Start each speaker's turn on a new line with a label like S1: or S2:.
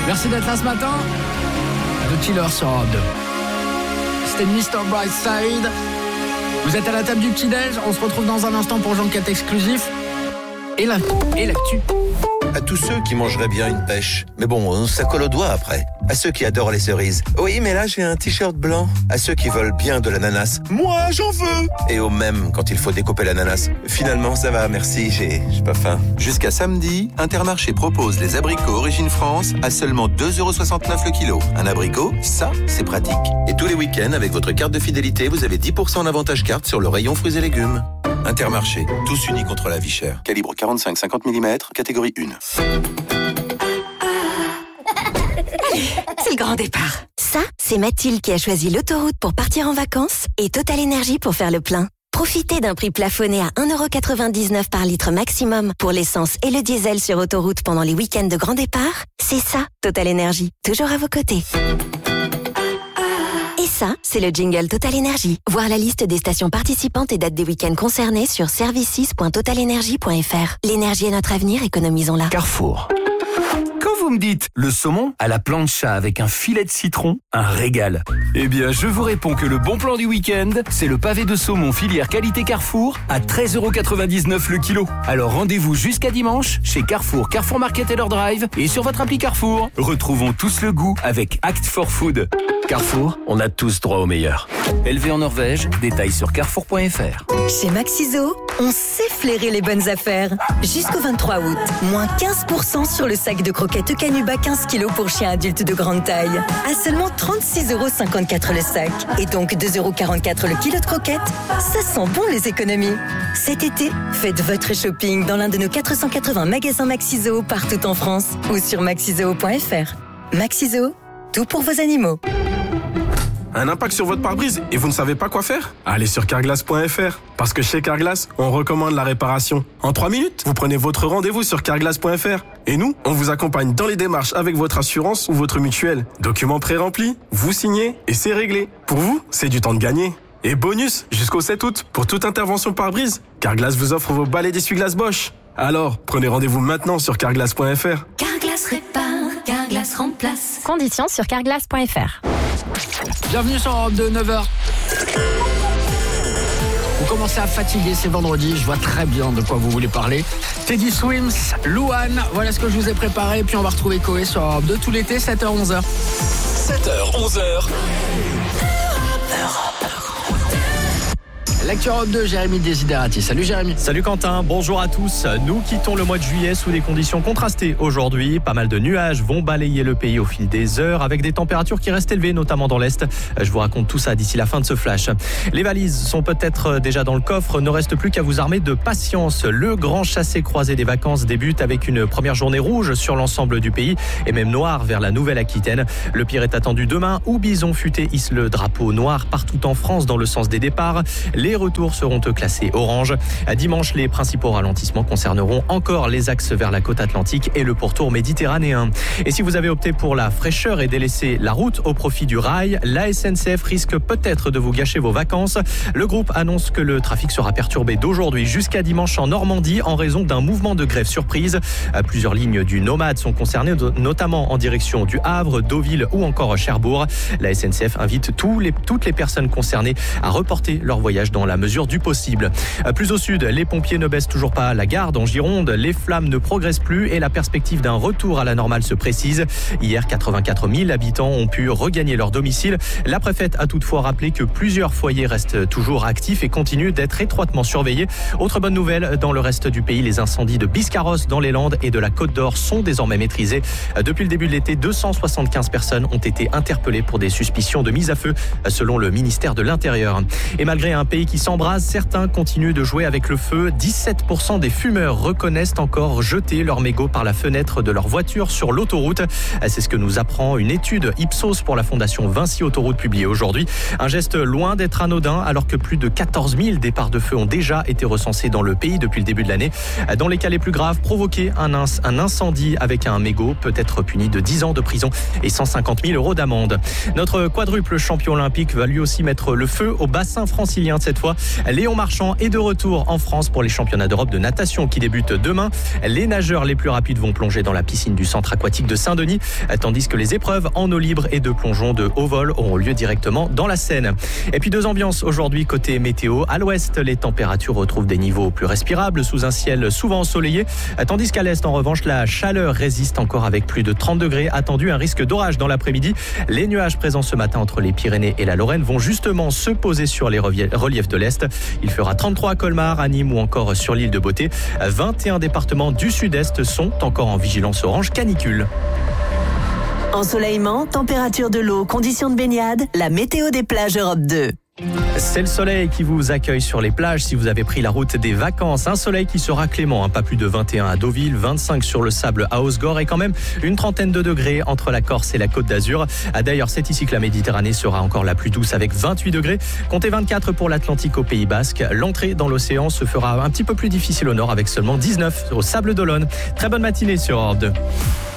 S1: Merci d'être là ce matin. The Killer sur Europe 2. C'était Mr. Brightside. Vous êtes à la table du petit-déj. On se retrouve dans un instant pour Jean-Cat exclusif. Et l'actu.
S2: À tous ceux qui mangeraient bien une pêche. Mais bon, ça colle aux doigts après. À ceux qui adorent les cerises. Oui, mais là, j'ai un t-shirt blanc. À ceux qui veulent bien de l'ananas. Moi, j'en veux. Et au même quand il faut découper l'ananas. Finalement, ça va, merci, j'ai pas faim.
S3: Jusqu'à samedi, Intermarché propose les abricots Origine France à seulement 2,69€ le kilo. Un abricot, ça, c'est pratique. Et tous les week-ends, avec votre carte de fidélité, vous avez 10% d'avantage carte sur le rayon fruits et légumes. Intermarché, tous unis contre la vie chère. Calibre 45-50 mm, catégorie 1.
S4: C'est le grand départ.
S5: Ça, c'est Mathilde qui a choisi l'autoroute pour partir en vacances et Total Énergie pour faire le plein. Profitez d'un prix plafonné à 1,99€ par litre maximum pour l'essence et le diesel sur autoroute pendant les week-ends de grand départ. C'est ça, Total Énergie. Toujours à vos côtés. Et ça, c'est le jingle Total Énergie. Voir la liste des stations participantes et dates des week-ends concernés sur services.totalenergie.fr. L'énergie est notre avenir, économisons-la.
S6: Carrefour. Quand vous me dites le saumon à la plancha avec un filet de citron, un régal. Eh bien, je vous réponds que le bon plan du week-end, c'est le pavé de saumon filière qualité Carrefour à 13,99€ le kilo. Alors rendez-vous jusqu'à dimanche chez Carrefour, Carrefour Market et leur drive et sur votre appli Carrefour. Retrouvons tous le goût avec Act for Food. Carrefour, on a tous droit au meilleur. Élevé en Norvège, détails sur carrefour.fr.
S4: Chez Maxiso, on sait flairer les bonnes affaires. Jusqu'au 23 août, moins 15% sur le sac de croquettes Canuba 15 kg pour chiens adultes de grande taille. À seulement 36,54€ le sac. Et donc 2,44€ le kilo de croquettes. Ça sent bon les économies. Cet été, faites votre shopping dans l'un de nos 480 magasins Maxiso partout en France ou sur maxiso.fr. Maxiso, tout pour vos animaux.
S7: Un impact sur votre pare-brise et vous ne savez pas quoi faire? Allez sur carglass.fr. Parce que chez Carglass, on recommande la réparation. En 3 minutes, vous prenez votre rendez-vous sur carglass.fr. Et nous, on vous accompagne dans les démarches avec votre assurance ou votre mutuelle. Documents pré-remplis, vous signez et c'est réglé. Pour vous, c'est du temps de gagner. Et bonus, jusqu'au 7 août, pour toute intervention pare-brise, Carglass vous offre vos balais d'essuie-glace Bosch. Alors, prenez rendez-vous maintenant sur carglass.fr.
S4: Carglass répare, Carglass remplace.
S8: Conditions sur carglass.fr.
S1: Bienvenue sur Europe 2, 9h. Vous commencez à fatiguer, c'est vendredi, je vois très bien de quoi vous voulez parler. Teddy Swims, Louane, voilà ce que je vous ai préparé. Puis on va retrouver Koé sur Europe 2 tout l'été, 7h, 11h.
S6: 7h, 11h.
S1: L'actu Europe 2, Jérémy Desiderati. Salut Jérémy.
S9: Salut Quentin, bonjour à tous. Nous quittons le mois de juillet sous des conditions contrastées aujourd'hui. Pas mal de nuages vont balayer le pays au fil des heures avec des températures qui restent élevées, notamment dans l'Est. Je vous raconte tout ça d'ici la fin de ce flash. Les valises sont peut-être déjà dans le coffre, ne reste plus qu'à vous armer de patience. Le grand chassé-croisé des vacances débute avec une première journée rouge sur l'ensemble du pays et même noire vers la Nouvelle-Aquitaine. Le pire est attendu demain où Bison Futé hisse le drapeau noir partout en France dans le sens des départs. Les retours seront classés orange. À dimanche, les principaux ralentissements concerneront encore les axes vers la côte atlantique et le pourtour méditerranéen. Et si vous avez opté pour la fraîcheur et délaissé la route au profit du rail, la SNCF risque peut-être de vous gâcher vos vacances. Le groupe annonce que le trafic sera perturbé d'aujourd'hui jusqu'à dimanche en Normandie en raison d'un mouvement de grève surprise. Plusieurs lignes du Nomade sont concernées, notamment en direction du Havre, Deauville ou encore Cherbourg. La SNCF invite toutes les personnes concernées à reporter leur voyage dans la mesure du possible. Plus au sud, les pompiers ne baissent toujours pas la garde en Gironde. Les flammes ne progressent plus et la perspective d'un retour à la normale se précise. Hier, 84 000 habitants ont pu regagner leur domicile. La préfète a toutefois rappelé que plusieurs foyers restent toujours actifs et continuent d'être étroitement surveillés. Autre bonne nouvelle, dans le reste du pays, les incendies de Biscarrosse dans les Landes et de la Côte d'Or sont désormais maîtrisés. Depuis le début de l'été, 275 personnes ont été interpellées pour des suspicions de mise à feu, selon le ministère de l'Intérieur. Et malgré un pays qui s'embrase, certains continuent de jouer avec le feu. 17% des fumeurs reconnaissent encore jeter leur mégot par la fenêtre de leur voiture sur l'autoroute. C'est ce que nous apprend une étude Ipsos pour la fondation Vinci Autoroute publiée aujourd'hui. Un geste loin d'être anodin alors que plus de 14 000 départs de feu ont déjà été recensés dans le pays depuis le début de l'année. Dans les cas les plus graves, provoquer un incendie avec un mégot peut être puni de 10 ans de prison et 150 000 € d'amende. Notre quadruple champion olympique va lui aussi mettre le feu au bassin francilien de cette fois. fois. Léon Marchand est de retour en France pour les championnats d'Europe de natation qui débutent demain. Les nageurs les plus rapides vont plonger dans la piscine du centre aquatique de Saint-Denis, tandis que les épreuves en eau libre et de plongeon de haut vol auront lieu directement dans la Seine. Et puis 2 ambiances aujourd'hui côté météo. À l'ouest, les températures retrouvent des niveaux plus respirables sous un ciel souvent ensoleillé, tandis qu'à l'est, en revanche, la chaleur résiste encore avec plus de 30 degrés. Attendu un risque d'orage dans l'après-midi. Les nuages présents ce matin entre les Pyrénées et la Lorraine vont justement se poser sur les reliefs de l'Est. Il fera 33 à Colmar, à Nîmes ou encore sur l'île de Beauté. 21 départements du sud-est sont encore en vigilance orange canicule.
S4: Ensoleillement, température de l'eau, conditions de baignade, la météo des plages Europe 2.
S9: C'est le soleil qui vous accueille sur les plages si vous avez pris la route des vacances. Un soleil qui sera clément, pas plus de 21 à Deauville, 25 sur le sable à Osgore et quand même une trentaine de degrés entre la Corse et la Côte d'Azur. D'ailleurs, c'est ici que la Méditerranée sera encore la plus douce avec 28 degrés. Comptez 24 pour l'Atlantique au Pays Basque. L'entrée dans l'océan se fera un petit peu plus difficile au nord avec seulement 19 au Sable d'Olonne. Très bonne matinée sur Europe 2.